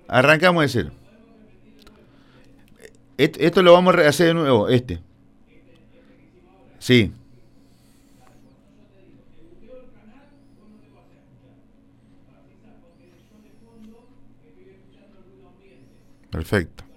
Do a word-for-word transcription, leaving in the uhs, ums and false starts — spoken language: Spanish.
Arrancamos de cero. Et- Esto lo vamos a hacer de nuevo, este. Sí, perfecto.